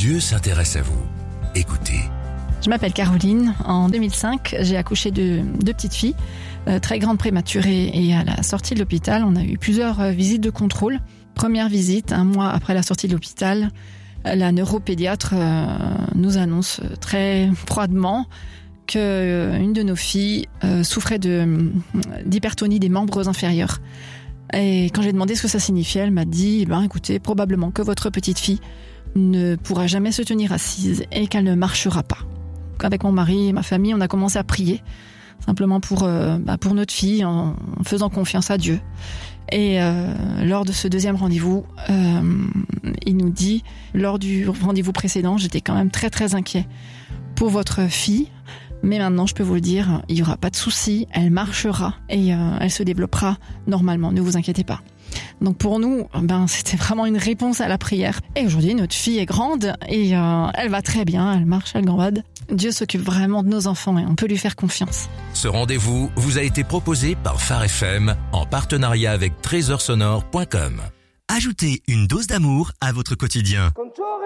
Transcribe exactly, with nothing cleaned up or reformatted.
Dieu s'intéresse à vous. Écoutez. Je m'appelle Caroline. En deux mille cinq, j'ai accouché de deux petites filles, euh, très grandes prématurées. Et à la sortie de l'hôpital, on a eu plusieurs euh, visites de contrôle. Première visite, un mois après la sortie de l'hôpital, la neuropédiatre euh, nous annonce très froidement qu'une euh, de nos filles euh, souffrait de, d'hypertonie des membres inférieurs. Et quand j'ai demandé ce que ça signifiait, elle m'a dit eh ben, écoutez, probablement que votre petite fille ne pourra jamais se tenir assise et qu'elle ne marchera pas. Avec mon mari et ma famille, on a commencé à prier, simplement pour, euh, bah, pour notre fille, en, en faisant confiance à Dieu. Et euh, lors de ce deuxième rendez-vous, euh, il nous dit, lors du rendez-vous précédent, j'étais quand même très très inquiet pour votre fille, mais maintenant je peux vous le dire, il n'y aura pas de souci, elle marchera et euh, elle se développera normalement, ne vous inquiétez pas. Donc pour nous, ben c'était vraiment une réponse à la prière. Et aujourd'hui, notre fille est grande et euh, elle va très bien, elle marche, elle gambade. Dieu s'occupe vraiment de nos enfants et on peut lui faire confiance. Ce rendez-vous vous a été proposé par Phare F M en partenariat avec trésor sonore point com. Ajoutez une dose d'amour à votre quotidien.